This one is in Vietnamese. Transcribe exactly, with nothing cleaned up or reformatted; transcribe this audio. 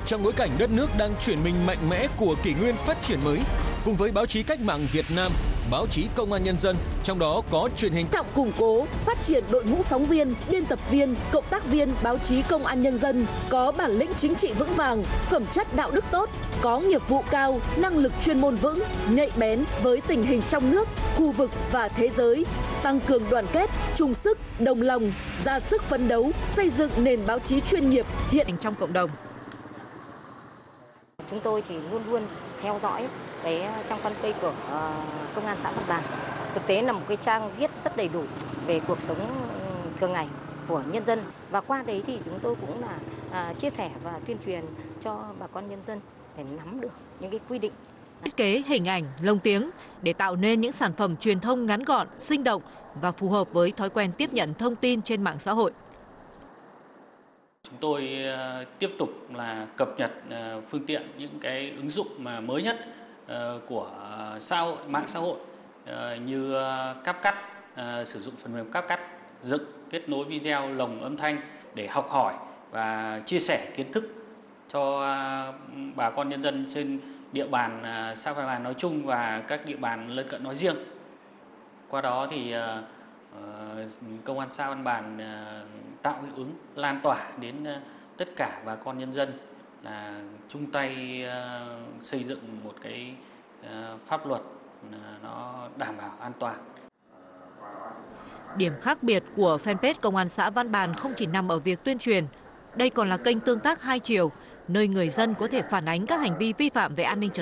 Trong bối cảnh đất nước đang chuyển mình mạnh mẽ của kỷ nguyên phát triển mới, cùng với báo chí cách mạng Việt Nam, báo chí Công an Nhân dân, trong đó có truyền hình, trọng củng cố, phát triển đội ngũ phóng viên, biên tập viên, cộng tác viên báo chí Công an Nhân dân có bản lĩnh chính trị vững vàng, phẩm chất đạo đức tốt, có nghiệp vụ cao, năng lực chuyên môn vững, nhạy bén với tình hình trong nước, khu vực và thế giới, tăng cường đoàn kết, chung sức, đồng lòng, ra sức phấn đấu, xây dựng nền báo chí chuyên nghiệp hiện trong cộng đồng. Chúng tôi thì luôn luôn theo dõi cái trang fanpage của uh, Công an xã Văn Bàn. Thực tế là một cái trang viết rất đầy đủ về cuộc sống thường ngày của nhân dân, và qua đấy thì chúng tôi cũng là uh, chia sẻ và tuyên truyền cho bà con nhân dân để nắm được những cái quy định. Thiết kế hình ảnh, lồng tiếng để tạo nên những sản phẩm truyền thông ngắn gọn, sinh động và phù hợp với thói quen tiếp nhận thông tin trên mạng xã hội. Chúng tôi tiếp tục là cập nhật phương tiện, những cái ứng dụng mà mới nhất của xã hội, mạng xã hội như CapCut, sử dụng phần mềm CapCut, dựng, kết nối video, lồng âm thanh để học hỏi và chia sẻ kiến thức cho bà con nhân dân trên địa bàn xã Văn Bàn nói chung và các địa bàn lân cận nói riêng. Qua đó thì Công an xã Văn Bàn tạo hiệu ứng lan tỏa đến tất cả bà con nhân dân là chung tay xây dựng một cái pháp luật nó đảm bảo an toàn. Điểm khác biệt của fanpage Công an xã Văn Bàn không chỉ nằm ở việc tuyên truyền, đây còn là kênh tương tác hai chiều, nơi người dân có thể phản ánh các hành vi vi phạm về an ninh trật tự.